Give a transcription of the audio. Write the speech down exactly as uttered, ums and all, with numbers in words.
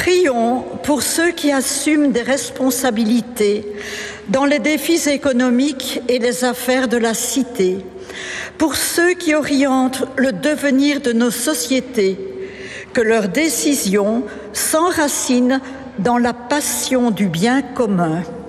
Prions pour ceux qui assument des responsabilités dans les défis économiques et les affaires de la cité, pour ceux qui orientent le devenir de nos sociétés, que leurs décisions s'enracinent dans la passion du bien commun.